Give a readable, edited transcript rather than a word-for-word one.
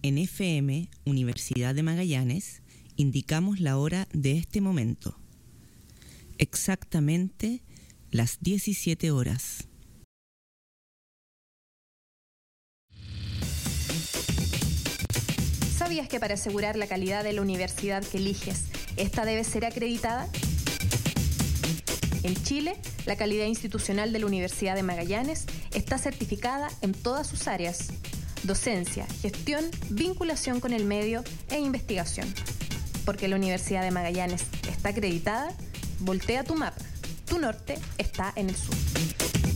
En FM, Universidad de Magallanes, indicamos la hora de este momento. Exactamente las 17 horas. ¿Sabías que para asegurar la calidad de la universidad que eliges, esta debe ser acreditada? En Chile, la calidad institucional de la Universidad de Magallanes está certificada en todas sus áreas: docencia, gestión, vinculación con el medio e investigación. Porque la Universidad de Magallanes está acreditada, voltea tu mapa. Tu norte está en el sur.